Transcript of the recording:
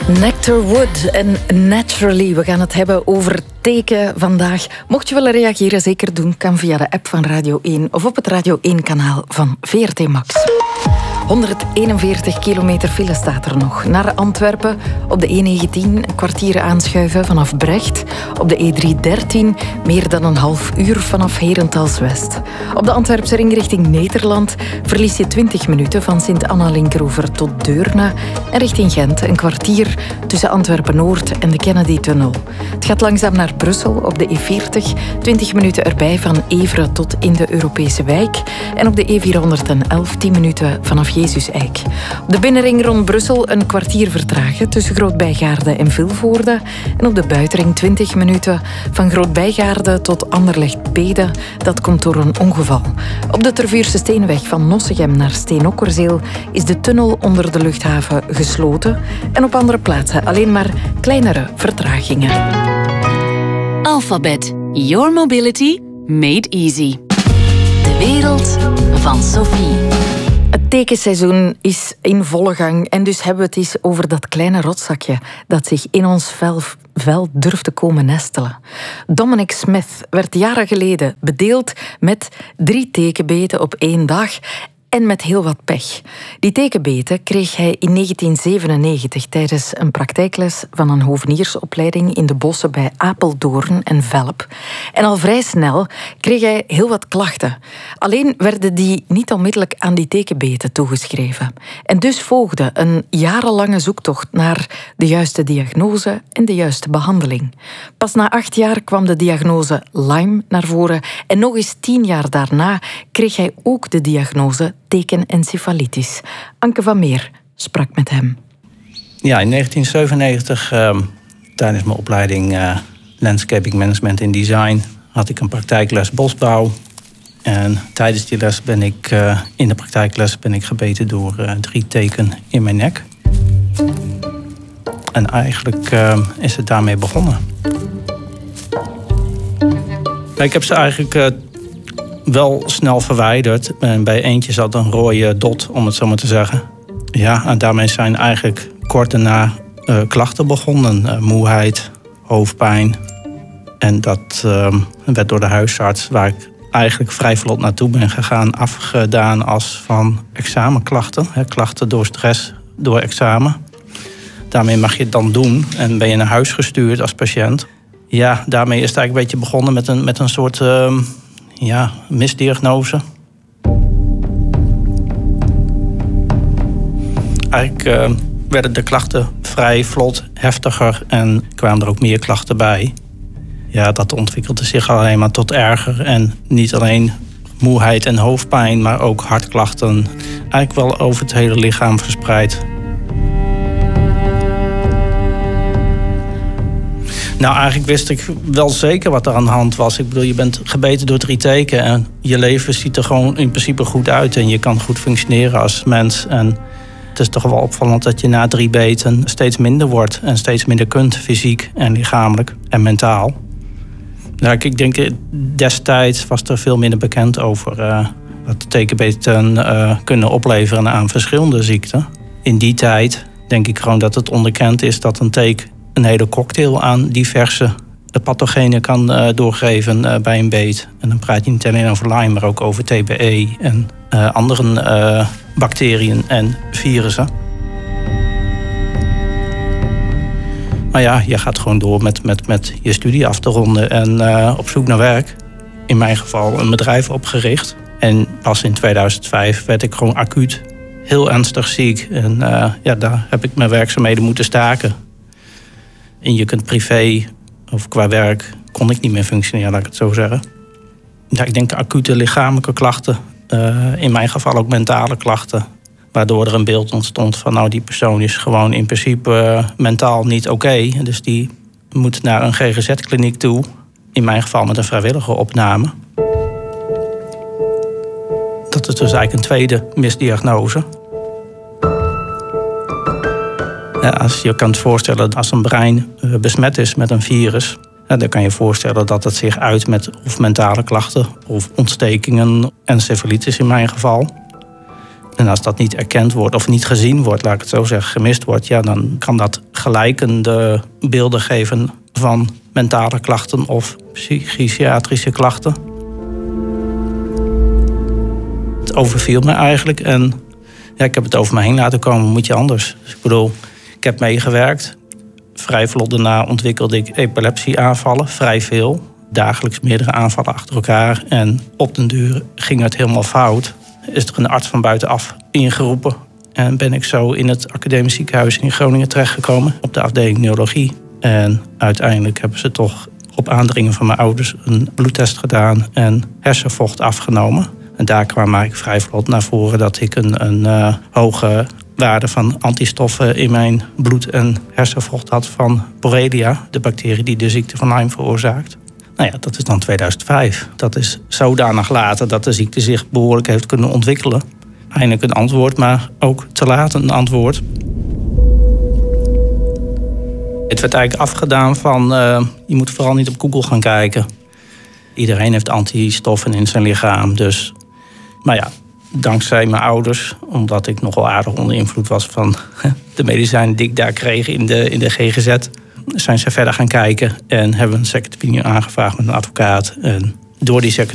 Nectar Wood en Naturally. We gaan het hebben over teken vandaag. Mocht je willen reageren, zeker doen. Kan via de app van Radio 1 of op het Radio 1-kanaal van VRT Max. 141 kilometer file staat er nog. Naar Antwerpen op de E19 een kwartier aanschuiven vanaf Brecht. Op de E313 meer dan een half uur vanaf Herentals-West. Op de Antwerpse ring richting Nederland verlies je 20 minuten van Sint-Anna-Linkeroever tot Deurne. En richting Gent een kwartier tussen Antwerpen-Noord en de Kennedy-tunnel. Het gaat langzaam naar Brussel op de E40. 20 minuten erbij van Evere tot in de Europese wijk. En op de E411 10 minuten vanaf Jezus-Eik. Op de binnenring rond Brussel een kwartier vertragen tussen Groot-Bijgaarde en Vilvoorde. En op de buitenring 20 minuten van Groot-Bijgaarde tot Anderlecht-Pede. Dat komt door een ongeval. Op de Tervuurse Steenweg van Nossegem naar Steenokkerzeel is de tunnel onder de luchthaven gesloten. En op andere plaatsen alleen maar kleinere vertragingen. Alphabet. Your mobility made easy. De wereld van Sophie. Het tekenseizoen is in volle gang en dus hebben we het eens over dat kleine rotzakje dat zich in ons vel durft te komen nestelen. Dominic Smith werd jaren geleden bedeeld met 3 tekenbeten op 1 dag en met heel wat pech. Die tekenbeten kreeg hij in 1997 tijdens een praktijkles van een hoveniersopleiding in de bossen bij Apeldoorn en Velp. En al vrij snel kreeg hij heel wat klachten. Alleen werden die niet onmiddellijk aan die tekenbeten toegeschreven. En dus volgde een jarenlange zoektocht naar de juiste diagnose en de juiste behandeling. Pas na 8 jaar kwam de diagnose Lyme naar voren en nog eens 10 jaar daarna kreeg hij ook de diagnose tekenencefalitis. Anke van Meer sprak met hem. Ja, in 1997, tijdens mijn opleiding Landscaping Management in Design, had ik een praktijkles bosbouw. En tijdens die les ben ik, in de praktijkles ben ik gebeten door 3 teken in mijn nek. En eigenlijk is het daarmee begonnen. Ik heb ze eigenlijk wel snel verwijderd. En bij eentje zat een rode dot, om het zo maar te zeggen. Ja, en daarmee zijn eigenlijk kort daarna klachten begonnen. Moeheid, hoofdpijn. En dat werd door de huisarts, waar ik eigenlijk vrij vlot naartoe ben gegaan, afgedaan als van examenklachten. Klachten door stress, door examen. Daarmee mag je het dan doen en ben je naar huis gestuurd als patiënt. Ja, daarmee is het eigenlijk een beetje begonnen met een soort misdiagnose. Eigenlijk werden de klachten vrij vlot heftiger en kwamen er ook meer klachten bij. Ja, dat ontwikkelde zich alleen maar tot erger. En niet alleen moeheid en hoofdpijn, maar ook hartklachten. Eigenlijk wel over het hele lichaam verspreid. Nou, eigenlijk wist ik wel zeker wat er aan de hand was. Ik bedoel, je bent gebeten door 3 teken en je leven ziet er gewoon in principe goed uit. En je kan goed functioneren als mens. En het is toch wel opvallend dat je na 3 beten steeds minder wordt. En steeds minder kunt, fysiek en lichamelijk en mentaal. Nou, ik denk, destijds was er veel minder bekend over wat tekenbeten kunnen opleveren aan verschillende ziekten. In die tijd denk ik gewoon dat het onderkend is dat een teken een hele cocktail aan diverse pathogenen kan doorgeven bij een beet. En dan praat je niet alleen over Lyme, maar ook over TBE en andere bacteriën en virussen. Maar ja, je gaat gewoon door met je studie af te ronden en op zoek naar werk. In mijn geval een bedrijf opgericht. En pas in 2005 werd ik gewoon acuut heel ernstig ziek. En daar heb ik mijn werkzaamheden moeten staken. En je kunt privé of qua werk kon ik niet meer functioneren, laat ik het zo zeggen. Ja, ik denk acute lichamelijke klachten. In mijn geval ook mentale klachten. Waardoor er een beeld ontstond van nou, die persoon is gewoon in principe mentaal niet oké. Dus die moet naar een GGZ-kliniek toe. In mijn geval met een vrijwillige opname. Dat is dus eigenlijk een tweede misdiagnose. Als je kan het voorstellen, als een brein besmet is met een virus, dan kan je voorstellen dat het zich uit met of mentale klachten of ontstekingen, encefalitis in mijn geval. En als dat niet erkend wordt of niet gezien wordt, laat ik het zo zeggen, gemist wordt, ja, dan kan dat gelijkende beelden geven van mentale klachten of psychiatrische klachten. Het overviel me eigenlijk en ja, ik heb het over me heen laten komen, moet je anders. Dus ik bedoel, ik heb meegewerkt. Vrij vlot daarna ontwikkelde ik epilepsieaanvallen, vrij veel. Dagelijks meerdere aanvallen achter elkaar. En op den duur ging het helemaal fout. Is er een arts van buitenaf ingeroepen. En ben ik zo in het academisch ziekenhuis in Groningen terechtgekomen. Op de afdeling neurologie. En uiteindelijk hebben ze toch op aandringen van mijn ouders een bloedtest gedaan. En hersenvocht afgenomen. En daar kwam eigenlijk vrij vlot naar voren dat ik een hoge waarde van antistoffen in mijn bloed en hersenvocht had van Borrelia. De bacterie die de ziekte van Lyme veroorzaakt. Nou ja, dat is dan 2005. Dat is zodanig later dat de ziekte zich behoorlijk heeft kunnen ontwikkelen. Eindelijk een antwoord, maar ook te laat een antwoord. Het werd eigenlijk afgedaan van, je moet vooral niet op Google gaan kijken. Iedereen heeft antistoffen in zijn lichaam, dus... Maar ja, dankzij mijn ouders, omdat ik nogal aardig onder invloed was van de medicijnen die ik daar kreeg in de GGZ, zijn ze verder gaan kijken en hebben een second opinion aangevraagd met een advocaat. En door die second